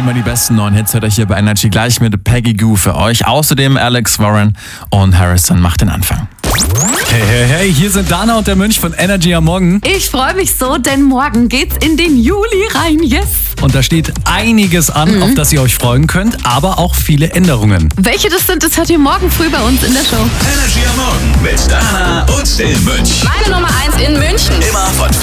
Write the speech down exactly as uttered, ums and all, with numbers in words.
Immer die besten neuen Hits hört euch hier bei Energy gleich mit Peggy Gou für euch. Außerdem Alex Warren und Harrison macht den Anfang. Hey, hey, hey, hier sind Dana und der Mönch von Energy am Morgen. Ich freue mich so, denn morgen geht's in den Juli rein, yes! Und da steht einiges an, mhm. auf das ihr euch freuen könnt, aber auch viele Änderungen. Welche das sind, das hört ihr morgen früh bei uns in der Show. Energy am Morgen mit Dana und dem Mönch. Meine Nummer eins in München. Immer von